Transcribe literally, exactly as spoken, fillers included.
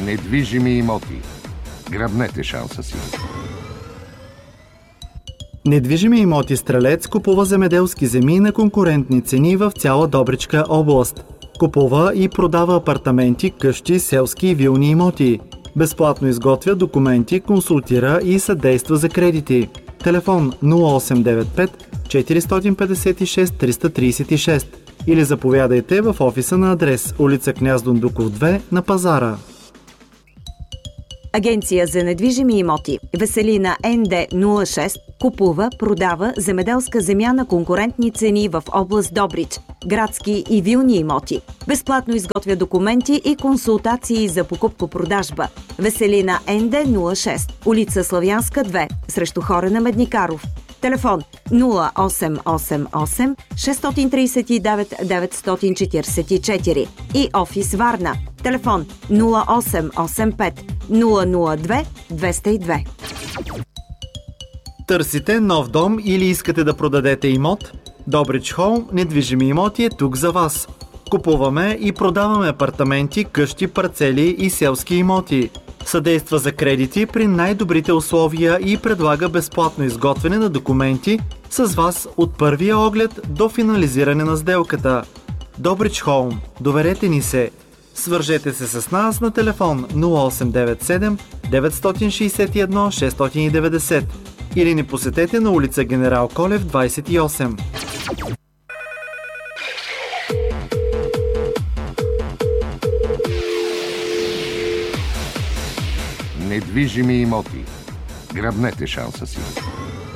Недвижими имоти. Грабнете шанса си. Недвижими имоти Стрелец купува земеделски земи на конкурентни цени в цяла Добричка област. Купува и продава апартаменти, къщи, селски и вилни имоти. Безплатно изготвя документи, консултира и съдейства за кредити. Телефон нула осем девет пет четири пет шест три три шест или заповядайте в офиса на адрес улица Княз Дондуков две на Пазара. Агенция за недвижими имоти Веселина Н Д нула шест купува, продава земеделска земя на конкурентни цени в област Добрич, градски и вилни имоти. Безплатно изготвя документи и консултации за покупко-продажба. Веселина Н Д нула шест, улица Славянска две, срещу Хорена Медникаров. Телефон нула осем осем осем шест три девет девет четири четири и офис Варна. Телефон нула осем осем пет нула нула две двеста и две. Търсите нов дом или искате да продадете имот? Добрич Холм недвижими имоти е тук за вас. Купуваме и продаваме апартаменти, къщи, парцели и селски имоти. Съдейства за кредити при най-добрите условия и предлага безплатно изготвяне на документи с вас от първия оглед до финализиране на сделката. Добрич Холм, доверете ни се. Свържете се с нас на телефон нула осем девет седем девет шест едно шест девет нула или ни посетете на улица Генерал Колев двадесет и осем. Недвижими имоти. Грабнете шанса си.